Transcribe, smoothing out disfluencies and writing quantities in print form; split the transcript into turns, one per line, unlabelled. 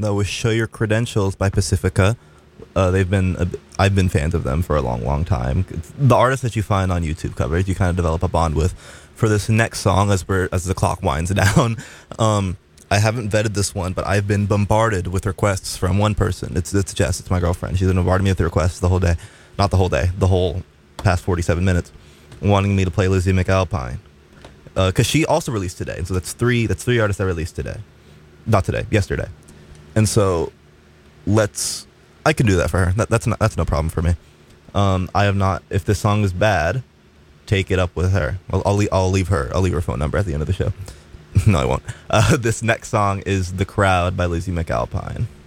That was "Show Your Credentials" by Pacifica. I've been fans of them for a long, long time. The artists that you find on YouTube covers, you kind of develop a bond with. For this next song, as the clock winds down, I haven't vetted this one, but I've been bombarded with requests from one person. It's Jess. It's my girlfriend. She's been bombarding me with requests the whole day, not the whole day, the whole past 47 minutes, wanting me to play Lizzie McAlpine. Because she also released today, and so that's three artists that released today, not today, yesterday, and so I can do that for her. That's no problem for me. I have not. If this song is bad, take it up with her. I'll leave her phone number at the end of the show. No, I won't. This next song is "The Crowd" by Lizzie McAlpine.